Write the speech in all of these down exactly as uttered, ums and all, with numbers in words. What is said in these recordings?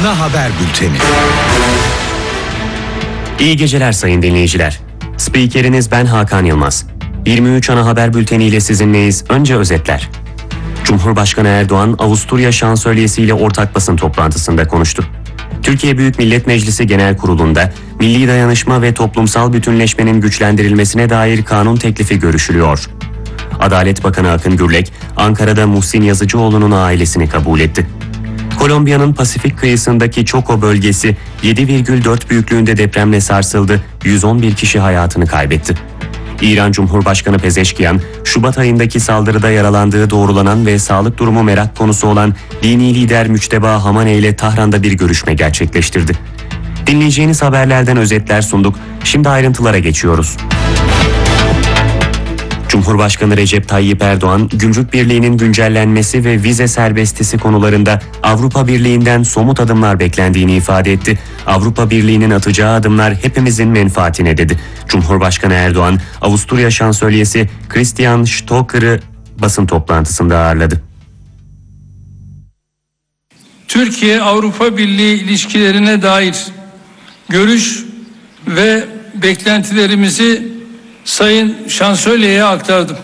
Ana haber bülteni. İyi geceler sayın dinleyiciler. Spikeriniz ben Hakan Yılmaz. yirmi üç ana haber bülteniyle sizinleyiz. Önce özetler. Cumhurbaşkanı Erdoğan, Avusturya Şansölyesi ile ortak basın toplantısında konuştu. Türkiye Büyük Millet Meclisi Genel Kurulu'nda milli dayanışma ve toplumsal bütünleşmenin güçlendirilmesine dair kanun teklifi görüşülüyor. Adalet Bakanı Akın Gürlek, Ankara'da Muhsin Yazıcıoğlu'nun ailesini kabul etti. Kolombiya'nın Pasifik kıyısındaki Choco bölgesi yedi virgül dört büyüklüğünde depremle sarsıldı, yüz on bir kişi hayatını kaybetti. İran Cumhurbaşkanı Pezeşkiyan, Şubat ayındaki saldırıda yaralandığı doğrulanan ve sağlık durumu merak konusu olan dini lider Müçteba Hamane ile Tahran'da bir görüşme gerçekleştirdi. Dinleyeceğiniz haberlerden özetler sunduk, şimdi ayrıntılara geçiyoruz. Cumhurbaşkanı Recep Tayyip Erdoğan, Gümrük Birliği'nin güncellenmesi ve vize serbestisi konularında Avrupa Birliği'nden somut adımlar beklendiğini ifade etti. Avrupa Birliği'nin atacağı adımlar hepimizin menfaatine dedi. Cumhurbaşkanı Erdoğan, Avusturya Şansölyesi Christian Stoker'ı basın toplantısında ağırladı. Türkiye-Avrupa Birliği ilişkilerine dair görüş ve beklentilerimizi Sayın Şansölye'ye aktardım.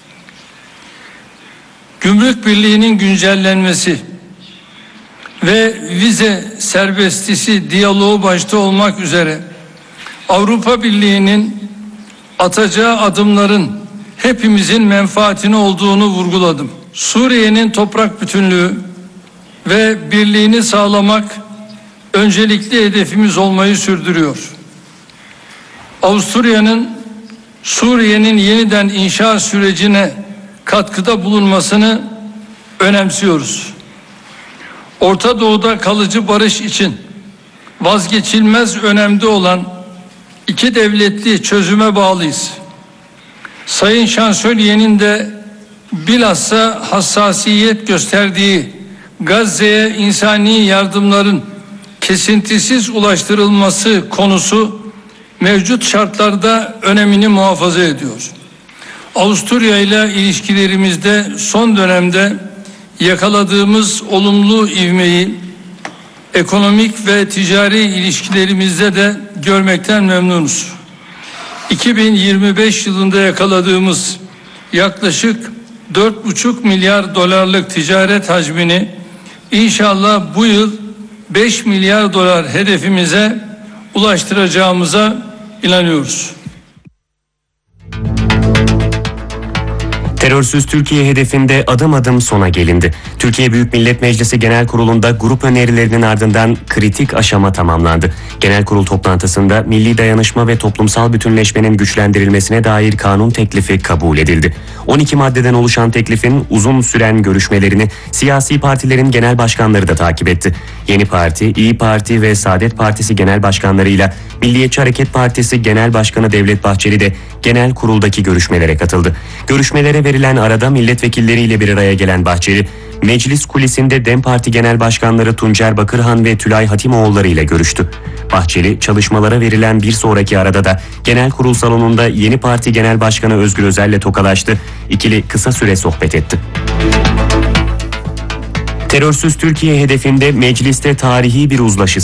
Gümrük Birliği'nin güncellenmesi ve vize serbestisi diyaloğu başta olmak üzere Avrupa Birliği'nin atacağı adımların hepimizin menfaatine olduğunu vurguladım. Suriye'nin toprak bütünlüğü ve birliğini sağlamak öncelikli hedefimiz olmayı sürdürüyor. Avusturya'nın Suriye'nin yeniden inşa sürecine katkıda bulunmasını önemsiyoruz. Orta Doğu'da kalıcı barış için vazgeçilmez önemde olan iki devletli çözüme bağlıyız. Sayın Şansölye'nin de bilhassa hassasiyet gösterdiği Gazze'ye insani yardımların kesintisiz ulaştırılması konusu mevcut şartlarda önemini muhafaza ediyor. Avusturya ile ilişkilerimizde son dönemde yakaladığımız olumlu ivmeyi ekonomik ve ticari ilişkilerimizde de görmekten memnunuz. iki bin yirmi beş yılında yakaladığımız yaklaşık dört buçuk milyar dolarlık ticaret hacmini inşallah bu yıl beş milyar dolar hedefimize ulaştıracağımıza inanıyoruz. Terörsüz Türkiye hedefinde adım adım sona gelindi. Türkiye Büyük Millet Meclisi Genel Kurulu'nda grup önerilerinin ardından kritik aşama tamamlandı. Genel Kurul toplantısında milli dayanışma ve toplumsal bütünleşmenin güçlendirilmesine dair kanun teklifi kabul edildi. on iki maddeden oluşan teklifin uzun süren görüşmelerini siyasi partilerin genel başkanları da takip etti. Yeni Parti, İyi Parti ve Saadet Partisi genel başkanlarıyla Milliyetçi Hareket Partisi Genel Başkanı Devlet Bahçeli de genel kuruldaki görüşmelere katıldı. Görüşmelere verilen arada milletvekilleriyle bir araya gelen Bahçeli, meclis kulisinde DEM Parti Genel Başkanları Tuncer Bakırhan ve Tülay Hatimoğulları ile görüştü. Bahçeli, çalışmalara verilen bir sonraki arada da genel kurul salonunda Yeni Parti Genel Başkanı Özgür Özel'le tokalaştı. İkili kısa süre sohbet etti. Terörsüz Türkiye hedefinde mecliste tarihi bir uzlaşı